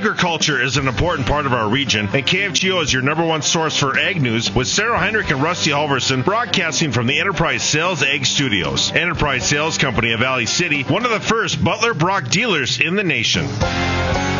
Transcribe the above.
Agriculture is an important part of our region, and KFGO is your number one source for ag news with Sarah Heinrich and Rusty Halverson broadcasting from the Enterprise Sales Ag Studios. Enterprise Sales Company of Valley City, one of the first Butler Brock dealers in the nation.